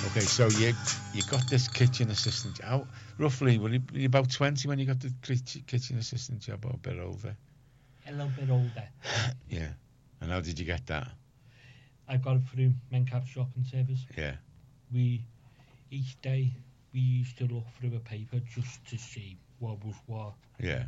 Okay, so you got this kitchen assistant. How roughly were you about 20 when you got the kitchen assistant job, or a bit older? A little bit older. Yeah. And how did you get that? I got it through Mencap shopping service. Yeah. Each day we used to look through a paper just to see what was what. Yeah.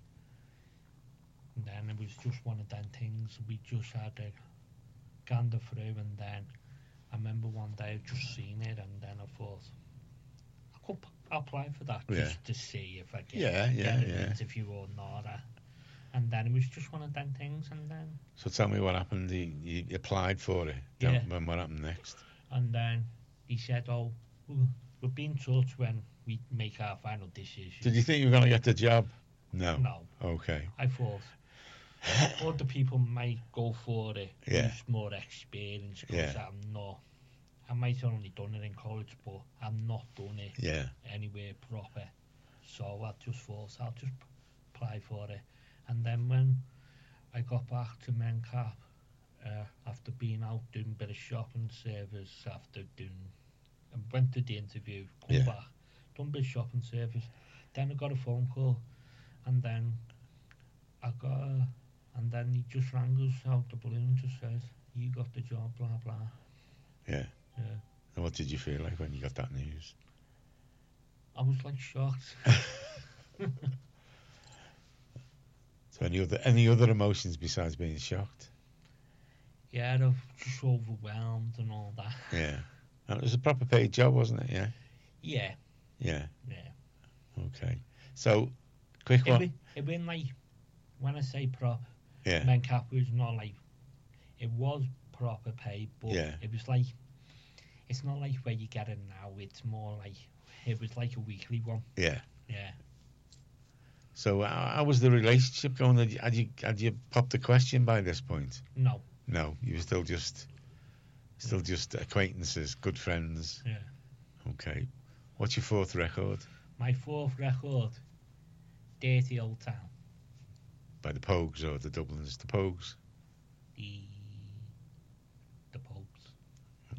And then it was just one of them things we just had to gander through, and then I remember one day I just seen it, and then I thought I could apply for that just to see if I get an interview or not. And then it was just one of them things, and then... So tell me what happened. You applied for it. Yeah. And what happened next? And then he said, "Oh, we'll be in touch when we make our final decision." Did you think you were going to get the job? No. No. Okay. I thought other people might go for it with more experience, because I'm not. I might have only done it in college, but I'm not done it anywhere proper. So I just thought I'll just apply for it. And then when I got back to Mencap, after being out doing a bit of shopping service, I went to the interview, come back, done a bit of shopping service, then I got a phone call, and then he just rang us out the blue and just says, "You got the job, blah blah." Yeah. Yeah. And what did you feel like when you got that news? I was like shocked. So any other emotions besides being shocked? Yeah, I was just overwhelmed and all that. Yeah. And it was a proper paid job, wasn't it? Yeah. Yeah. Yeah. Yeah. Okay. So, quick one. It been like, when I say proper, yeah. Mencap was not like, it was proper pay, but it was like, it's not like where you get it now. It's more like, it was like a weekly one. Yeah. Yeah. So how was the relationship going? Had you popped the question by this point? No. No, you were still just acquaintances, good friends. Yeah. Okay. What's your fourth record? My fourth record, Dirty Old Town. By the Pogues or the Dubliners? The Pogues? The